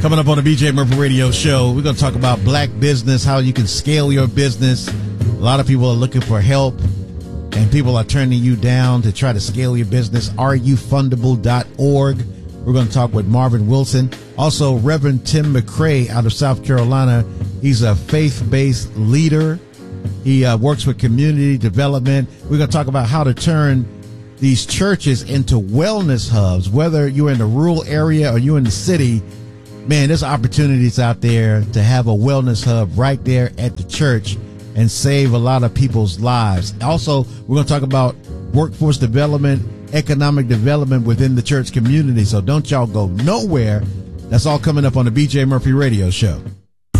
Coming up on the BJ Murphy Radio Show, we're going to talk about black business, how you can scale your business. A lot of people are looking for help, and people are turning you down to try to scale your business. areyouFundable.org. We're going to talk with Marvin Wilson. Also, Reverend Tim McCray out of South Carolina. He's a faith-based leader. He works with community development. We're going to talk about how to turn these churches into wellness hubs, whether you're in the rural area or you're in the city. Man, there's opportunities out there to have a wellness hub right there at the church and save a lot of people's lives. Also, we're going to talk about workforce development, economic development within the church community. So don't y'all go nowhere. That's all coming up on the BJ Murphy Radio Show.